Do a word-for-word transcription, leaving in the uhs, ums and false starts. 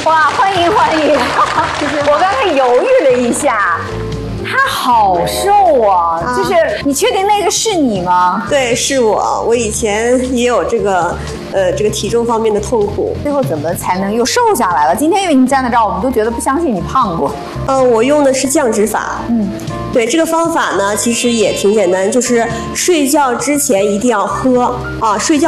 哇，欢迎欢迎！我刚才犹豫了一下，他好瘦啊！啊就是你确定那个是你吗？ 对，是我。我以前也有这个呃这个体重方面的痛苦。 最后怎么才能又瘦下来了？今天因为你站在这儿，我们都觉得不相信你胖过。 呃，我用的是降脂法。嗯。对，这个方法呢，其实也挺简单，就是睡觉之前一定要喝啊，睡觉。